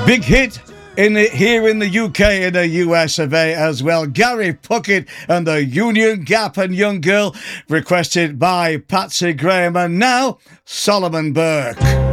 Big hit here in the UK and the US of A as well. Gary Puckett and the Union Gap and Young Girl, requested by Patsy Graham. And now Solomon Burke.